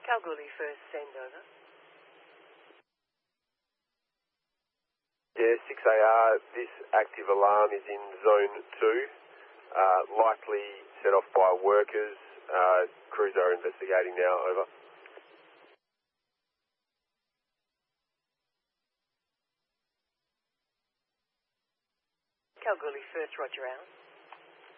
Kalgoorlie first, send over. Yeah, 6AR, this active alarm is in zone 2, likely set off by workers. Crews are investigating now, over. Kalgoorlie first, roger out.